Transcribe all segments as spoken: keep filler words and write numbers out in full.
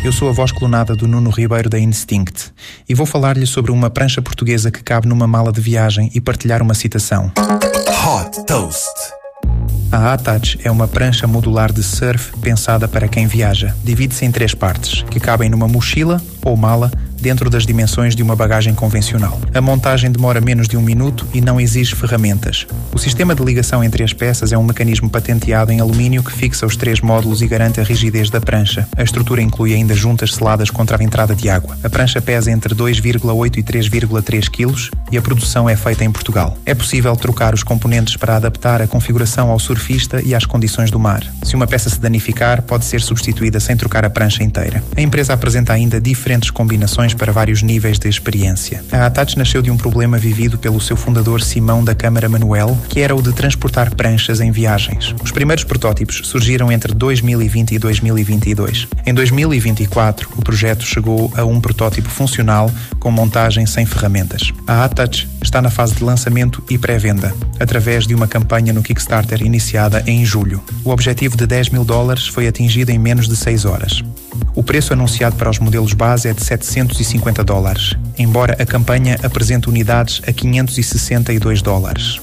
eu sou a voz clonada do Nuno Ribeiro da Instinct e vou falar-lhe sobre uma prancha portuguesa que cabe numa mala de viagem e partilhar uma citação. Hot Toast. A Attach é uma prancha modular de surf pensada para quem viaja. Divide-se em três partes, que cabem numa mochila ou mala dentro das dimensões de uma bagagem convencional. A montagem demora menos de um minuto e não exige ferramentas. O sistema de ligação entre as peças é um mecanismo patenteado em alumínio que fixa os três módulos e garante a rigidez da prancha. A estrutura inclui ainda juntas seladas contra a entrada de água. A prancha pesa entre dois vírgula oito e três vírgula três quilos e a produção é feita em Portugal. É possível trocar os componentes para adaptar a configuração ao surfista e às condições do mar. Se uma peça se danificar, pode ser substituída sem trocar a prancha inteira. A empresa apresenta ainda diferentes combinações para vários níveis de experiência. A Attach nasceu de um problema vivido pelo seu fundador Simão da Câmara Manuel, que era o de transportar pranchas em viagens. Os primeiros protótipos surgiram entre dois mil e vinte e dois mil e vinte e dois. Em dois mil e vinte e quatro, o projeto chegou a um protótipo funcional com montagem sem ferramentas. A Attach está na fase de lançamento e pré-venda, através de uma campanha no Kickstarter iniciada em julho. O objetivo de dez mil dólares foi atingido em menos de seis horas. O preço anunciado para os modelos base é de setecentos e cinquenta dólares, embora a campanha apresente unidades a quinhentos e sessenta e dois dólares.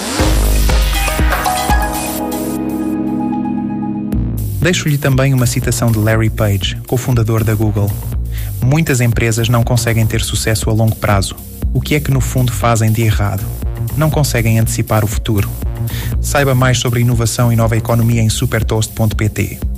Deixo-lhe também uma citação de Larry Page, cofundador da Google. Muitas empresas não conseguem ter sucesso a longo prazo. O que é que no fundo fazem de errado? Não conseguem antecipar o futuro. Saiba mais sobre inovação e nova economia em supertoast ponto pt.